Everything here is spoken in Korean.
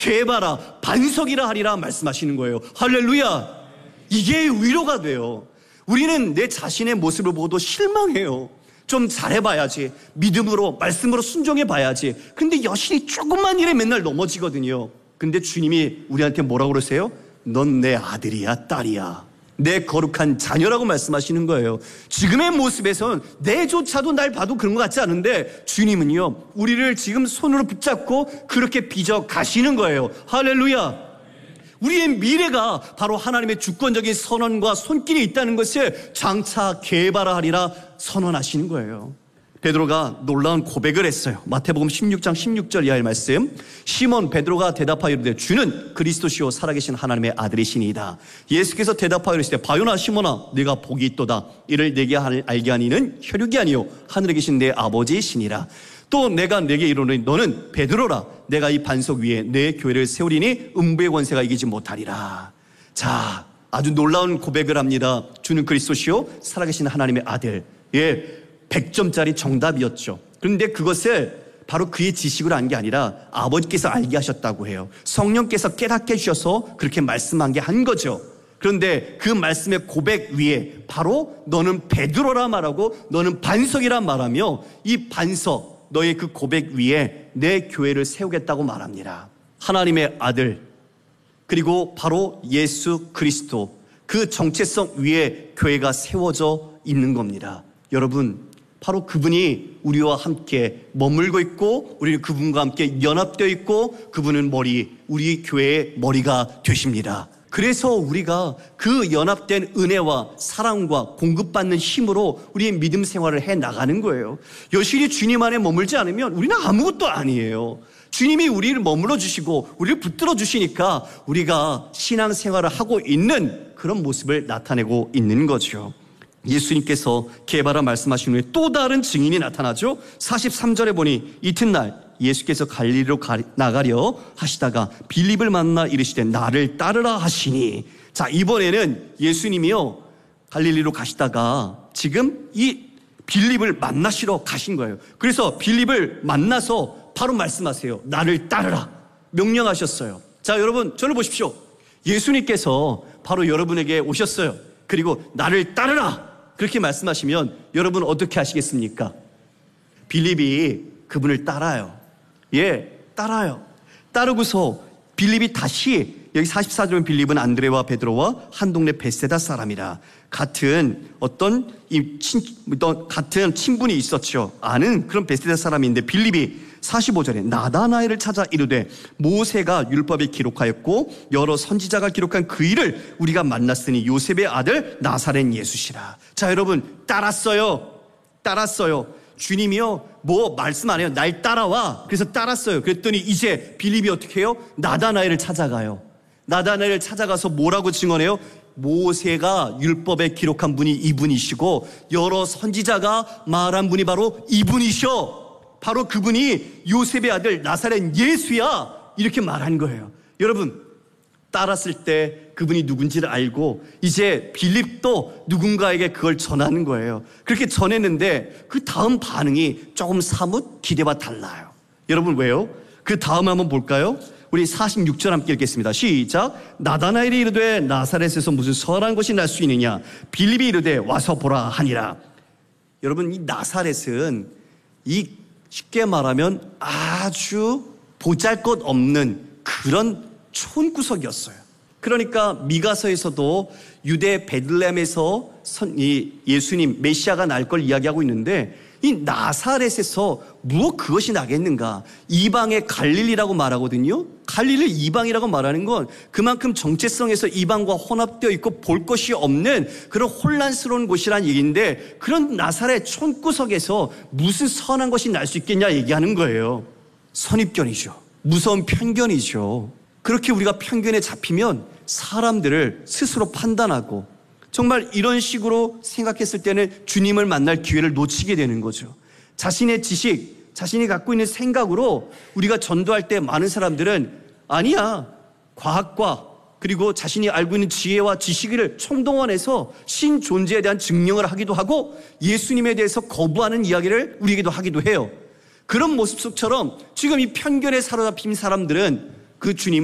개바라 반석이라 하리라 말씀하시는 거예요. 할렐루야. 이게 위로가 돼요. 우리는 내 자신의 모습을 보고도 실망해요. 좀 잘해봐야지, 믿음으로 말씀으로 순종해봐야지. 근데 여실히 조금만 일에 맨날 넘어지거든요. 근데 주님이 우리한테 뭐라고 그러세요? 넌 내 아들이야, 딸이야, 내 거룩한 자녀라고 말씀하시는 거예요. 지금의 모습에선 내조차도 날 봐도 그런 것 같지 않은데 주님은요, 우리를 지금 손으로 붙잡고 그렇게 빚어 가시는 거예요. 할렐루야. 우리의 미래가 바로 하나님의 주권적인 선언과 손길이 있다는 것을 장차 개발하리라 선언하시는 거예요. 베드로가 놀라운 고백을 했어요. 마태복음 16장 16절 이하의 말씀. 시몬 베드로가 대답하여 이르되 주는 그리스도시요 살아계신 하나님의 아들이시니이다. 예수께서 대답하여 이르시되 바요나 시몬아 네가 복이 있도다. 이를 내게 알게 하니는 혈육이 아니요 하늘에 계신 내 아버지이시니라. 또 내가 내게 이르노니 너는 베드로라. 내가 이 반석 위에 내 교회를 세우리니 음부의 권세가 이기지 못하리라. 자, 아주 놀라운 고백을 합니다. 주는 그리스도시요 살아계신 하나님의 아들. 100점짜리 정답이었죠. 그런데 그것을 바로 그의 지식으로 한 게 아니라 아버지께서 알게 하셨다고 해요. 성령께서 깨닫게 해주셔서 그렇게 말씀한 게 한 거죠. 그런데 그 말씀의 고백 위에 바로 너는 베드로라 말하고 너는 반석이라 말하며 이 반석, 너의 그 고백 위에 내 교회를 세우겠다고 말합니다. 하나님의 아들, 그리고 바로 예수 그리스도, 그 정체성 위에 교회가 세워져 있는 겁니다. 여러분, 바로 그분이 우리와 함께 머물고 있고 우리는 그분과 함께 연합되어 있고 그분은 머리, 우리 교회의 머리가 되십니다. 그래서 우리가 그 연합된 은혜와 사랑과 공급받는 힘으로 우리의 믿음 생활을 해나가는 거예요. 여실히 주님 안에 머물지 않으면 우리는 아무것도 아니에요. 주님이 우리를 머물러 주시고 우리를 붙들어 주시니까 우리가 신앙 생활을 하고 있는 그런 모습을 나타내고 있는 거죠. 예수님께서 개바라 말씀하신 후에 또 다른 증인이 나타나죠. 43절에 보니 이튿날 예수께서 갈릴리로 나가려 하시다가 빌립을 만나 이르시되 나를 따르라 하시니. 자, 이번에는 예수님이요 갈릴리로 가시다가 지금 이 빌립을 만나시러 가신 거예요. 그래서 빌립을 만나서 바로 말씀하세요. 나를 따르라 명령하셨어요. 자, 여러분 저를 보십시오. 예수님께서 바로 여러분에게 오셨어요. 그리고 나를 따르라 그렇게 말씀하시면 여러분 어떻게 하시겠습니까? 빌립이 그분을 따라요. 따라요. 따르고서 빌립이 다시, 여기 44절은 빌립은 안드레와 베드로와 한 동네 베세다 사람이라. 같은 같은 친분이 있었죠. 아는 그런 베세다 사람인데 빌립이 45절에 나다나엘을 찾아 이르되 모세가 율법에 기록하였고 여러 선지자가 기록한 그 일을 우리가 만났으니 요셉의 아들 나사렛 예수시라. 자, 여러분 따랐어요. 주님이요 뭐 말씀 안 해요. 날 따라와. 그래서 따랐어요. 그랬더니 이제 빌립이 어떻게 해요? 나다나엘을 찾아가요. 나다나엘을 찾아가서 뭐라고 증언해요? 모세가 율법에 기록한 분이 이분이시고 여러 선지자가 말한 분이 바로 이분이셔. 바로 그분이 요셉의 아들 나사렛 예수야. 이렇게 말한 거예요. 여러분 따랐을 때 그분이 누군지를 알고 이제 빌립도 누군가에게 그걸 전하는 거예요. 그렇게 전했는데 그 다음 반응이 조금 사뭇 기대와 달라요. 여러분 왜요? 그 다음 한번 볼까요? 우리 46절 함께 읽겠습니다. 시작. 나다나엘이 이르되 나사렛에서 무슨 선한 것이 날 수 있느냐? 빌립이 이르되 와서 보라 하니라. 여러분 이 나사렛은 이 쉽게 말하면 아주 보잘것없는 그런 촌구석이었어요. 그러니까 미가서에서도 유대 베들레헴에서 예수님 메시아가 날 걸 이야기하고 있는데 이 나사렛에서 무엇 그것이 나겠는가? 이방의 갈릴리라고 말하거든요. 갈릴리 이방이라고 말하는 건 그만큼 정체성에서 이방과 혼합되어 있고 볼 것이 없는 그런 혼란스러운 곳이란 얘기인데 그런 나사렛 촌구석에서 무슨 선한 것이 날 수 있겠냐 얘기하는 거예요. 선입견이죠. 무서운 편견이죠. 그렇게 우리가 편견에 잡히면 사람들을 스스로 판단하고 정말 이런 식으로 생각했을 때는 주님을 만날 기회를 놓치게 되는 거죠. 자신의 지식, 자신이 갖고 있는 생각으로 우리가 전도할 때 많은 사람들은 아니야, 과학과 그리고 자신이 알고 있는 지혜와 지식을 총동원해서 신 존재에 대한 증명을 하기도 하고 예수님에 대해서 거부하는 이야기를 우리에게도 하기도 해요. 그런 모습 속처럼 지금 이 편견에 사로잡힌 사람들은 그 주님